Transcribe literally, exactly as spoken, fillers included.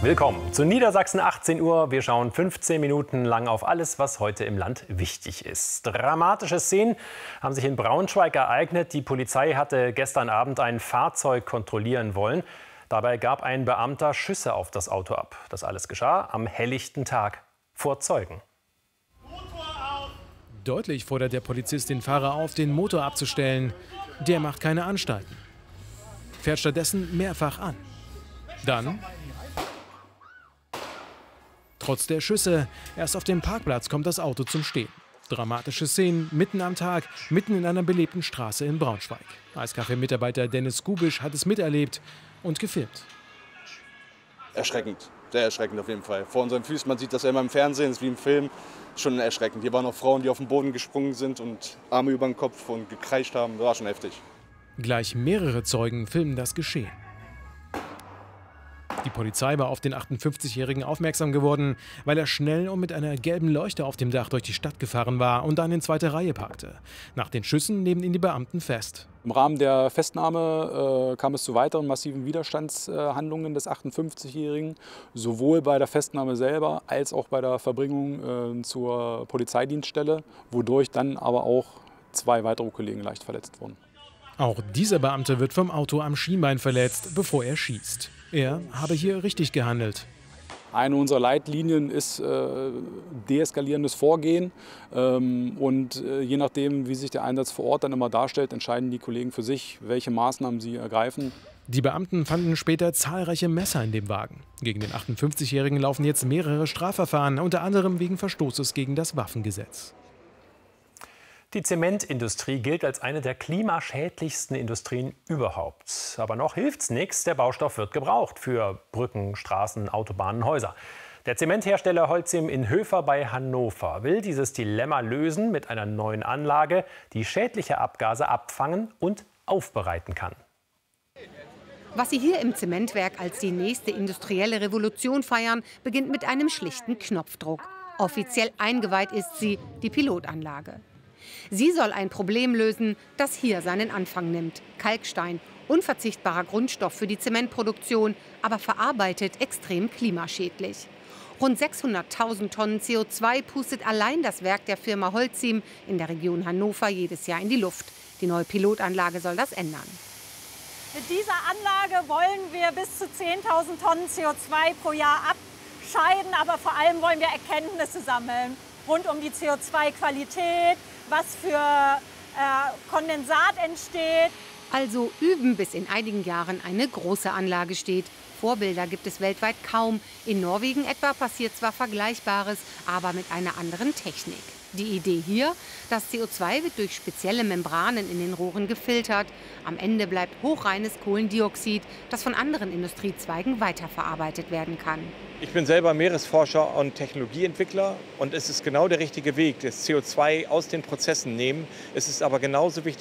Willkommen zu Niedersachsen achtzehn Uhr. Wir schauen fünfzehn Minuten lang auf alles, was heute im Land wichtig ist. Dramatische Szenen haben sich in Braunschweig ereignet. Die Polizei hatte gestern Abend ein Fahrzeug kontrollieren wollen. Dabei gab ein Beamter Schüsse auf das Auto ab. Das alles geschah am helllichten Tag vor Zeugen. Deutlich fordert der Polizist den Fahrer auf, den Motor abzustellen. Der macht keine Anstalten. Fährt stattdessen mehrfach an. Dann, trotz der Schüsse, erst auf dem Parkplatz kommt das Auto zum Stehen. Dramatische Szenen mitten am Tag, mitten in einer belebten Straße in Braunschweig. Eiscafé-Mitarbeiter Dennis Gubisch hat es miterlebt und gefilmt. Erschreckend, sehr erschreckend auf jeden Fall. Vor unseren Füßen, man sieht das ja immer im Fernsehen, ist wie im Film, schon erschreckend. Hier waren noch Frauen, die auf den Boden gesprungen sind und Arme über den Kopf und gekreischt haben, das war schon heftig. Gleich mehrere Zeugen filmen das Geschehen. Die Polizei war auf den achtundfünfzigjährigen aufmerksam geworden, weil er schnell und mit einer gelben Leuchte auf dem Dach durch die Stadt gefahren war und dann in zweiter Reihe parkte. Nach den Schüssen nehmen ihn die Beamten fest. Im Rahmen der Festnahme äh, kam es zu weiteren massiven Widerstandshandlungen des achtundfünfzigjährigen, sowohl bei der Festnahme selber als auch bei der Verbringung äh, zur Polizeidienststelle, wodurch dann aber auch zwei weitere Kollegen leicht verletzt wurden. Auch dieser Beamte wird vom Auto am Schienbein verletzt, bevor er schießt. Er habe hier richtig gehandelt. Eine unserer Leitlinien ist äh, deeskalierendes Vorgehen. Ähm, und äh, je nachdem, wie sich der Einsatz vor Ort dann immer darstellt, entscheiden die Kollegen für sich, welche Maßnahmen sie ergreifen. Die Beamten fanden später zahlreiche Messer in dem Wagen. Gegen den achtundfünfzigjährigen laufen jetzt mehrere Strafverfahren, unter anderem wegen Verstoßes gegen das Waffengesetz. Die Zementindustrie gilt als eine der klimaschädlichsten Industrien überhaupt. Aber noch hilft's nichts, der Baustoff wird gebraucht für Brücken, Straßen, Autobahnen, Häuser. Der Zementhersteller Holcim in Höfer bei Hannover will dieses Dilemma lösen mit einer neuen Anlage, die schädliche Abgase abfangen und aufbereiten kann. Was sie hier im Zementwerk als die nächste industrielle Revolution feiern, beginnt mit einem schlichten Knopfdruck. Offiziell eingeweiht ist sie, die Pilotanlage. Sie soll ein Problem lösen, das hier seinen Anfang nimmt. Kalkstein, unverzichtbarer Grundstoff für die Zementproduktion, aber verarbeitet extrem klimaschädlich. Rund sechshunderttausend Tonnen C O zwei pustet allein das Werk der Firma Holcim in der Region Hannover jedes Jahr in die Luft. Die neue Pilotanlage soll das ändern. Mit dieser Anlage wollen wir bis zu zehntausend Tonnen C O zwei pro Jahr abscheiden, aber vor allem wollen wir Erkenntnisse sammeln rund um die C O zwei Qualität, was für äh, Kondensat entsteht. Also üben, bis in einigen Jahren eine große Anlage steht. Vorbilder gibt es weltweit kaum. In Norwegen etwa passiert zwar Vergleichbares, aber mit einer anderen Technik. Die Idee hier, das C O zwei wird durch spezielle Membranen in den Rohren gefiltert. Am Ende bleibt hochreines Kohlendioxid, das von anderen Industriezweigen weiterverarbeitet werden kann. Ich bin selber Meeresforscher und Technologieentwickler und es ist genau der richtige Weg, das C O zwei aus den Prozessen nehmen. Es ist aber genauso wichtig,